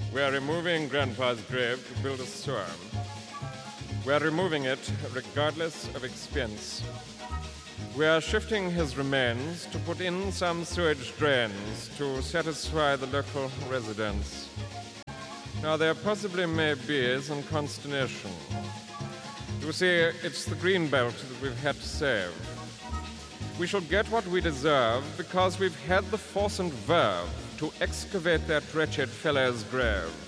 We are removing Grandpa's grave to build a sewer. We are removing it regardless of expense. We are shifting his remains to put in some sewage drains to satisfy the local residents. Now, there possibly may be some consternation. You see, it's the greenbelt that we've had to save. We shall get what we deserve because we've had the force and verve to excavate that wretched fellow's grave.